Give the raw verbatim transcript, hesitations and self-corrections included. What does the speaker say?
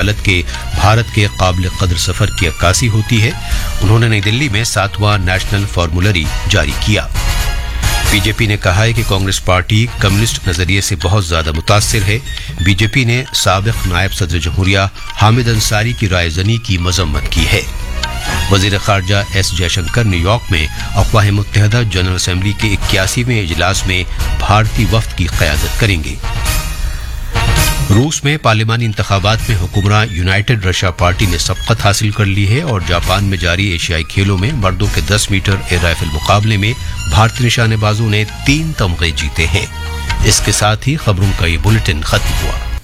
हालत के भारत के काबिल कदर सफर की अक्कासी होती है। उन्होंने नई दिल्ली में सातवां नेशनल फॉर्मूलरी जारी किया। बीजेपी ने कहा है कि कांग्रेस पार्टी कम्युनिस्ट नजरिए से बहुत ज्यादा मुतासिर है। बीजेपी ने साबिक नायब सदर जमहूरिया हामिद अंसारी की रायजनी की मजम्मत की है। वजीर खारजा एस जयशंकर न्यूयॉर्क में अक़वाम मुत्तहिदा जनरल असेंबली के इक्यासीवें इजलास में भारतीय वफ्द की क़यादत करेंगे। रूस में पार्लिमानी इंतखाबात में हुक्मरान यूनाइटेड रशिया पार्टी ने सबकत हासिल कर ली है और जापान में जारी एशियाई खेलों में मर्दों के दस मीटर एयर राइफल मुकाबले में भारतीय निशानेबाजों ने तीन तमगे जीते हैं। इसके साथ ही खबरों का ये बुलेटिन खत्म हुआ।